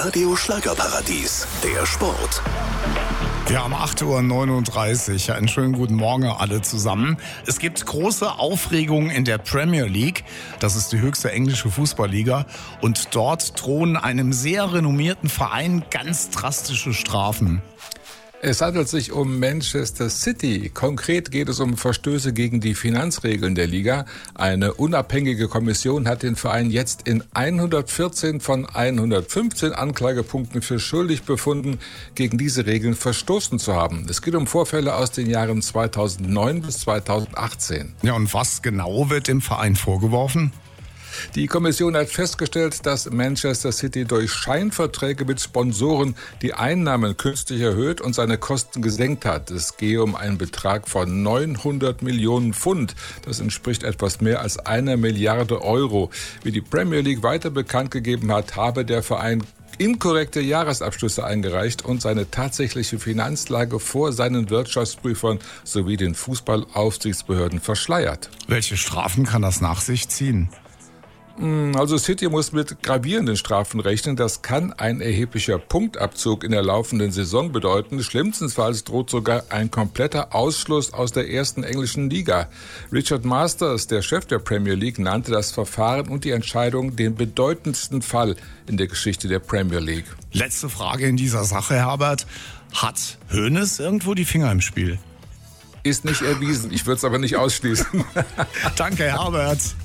Radio Schlagerparadies, der Sport. Wir haben 8.39 Uhr. Einen schönen guten Morgen alle zusammen. Es gibt große Aufregung in der Premier League. Das ist die höchste englische Fußballliga. Und dort drohen einem sehr renommierten Verein ganz drastische Strafen. Es handelt sich um Manchester City. Konkret geht es um Verstöße gegen die Finanzregeln der Liga. Eine unabhängige Kommission hat den Verein jetzt in 114 von 115 Anklagepunkten für schuldig befunden, gegen diese Regeln verstoßen zu haben. Es geht um Vorfälle aus den Jahren 2009 bis 2018. Ja, und was genau wird dem Verein vorgeworfen? Die Kommission hat festgestellt, dass Manchester City durch Scheinverträge mit Sponsoren die Einnahmen künstlich erhöht und seine Kosten gesenkt hat. Es gehe um einen Betrag von 900 Millionen Pfund. Das entspricht etwas mehr als 1 Milliarde Euro. Wie die Premier League weiter bekannt gegeben hat, habe der Verein inkorrekte Jahresabschlüsse eingereicht und seine tatsächliche Finanzlage vor seinen Wirtschaftsprüfern sowie den Fußballaufsichtsbehörden verschleiert. Welche Strafen kann das nach sich ziehen? Also City muss mit gravierenden Strafen rechnen. Das kann ein erheblicher Punktabzug in der laufenden Saison bedeuten. Schlimmstenfalls droht sogar ein kompletter Ausschluss aus der ersten englischen Liga. Richard Masters, der Chef der Premier League, nannte das Verfahren und die Entscheidung den bedeutendsten Fall in der Geschichte der Premier League. Letzte Frage in dieser Sache, Herbert. Hat Hoeneß irgendwo die Finger im Spiel? Ist nicht erwiesen. Ich würde es aber nicht ausschließen. Danke, Herbert.